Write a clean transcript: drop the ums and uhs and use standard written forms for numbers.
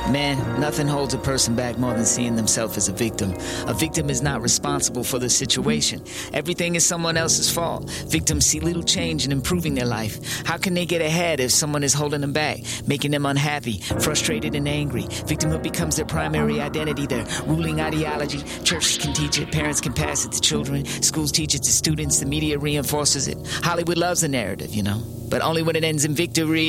Man, nothing holds a person back more than seeing themselves as a victim. A victim is not responsible for the situation. Everything is someone else's fault. Victims see little change in improving their life. How can they get ahead if someone is holding them back, making them unhappy, frustrated, and angry? Victimhood becomes their primary identity, their ruling ideology. Churches can teach it, parents can pass it to children, schools teach it to students, the media reinforces it. Hollywood loves the narrative, but only when it ends in victory.